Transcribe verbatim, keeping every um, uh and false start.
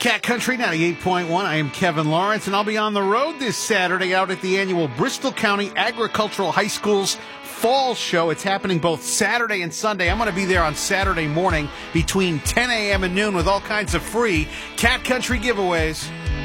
Cat Country ninety-eight point one. I am Kevin Lawrence, and I'll be on the road this Saturday out at the annual Bristol County Agricultural High School's Fall Show. It's happening both Saturday and Sunday. I'm going to be there on Saturday morning between ten a.m. and noon with all kinds of free Cat Country giveaways.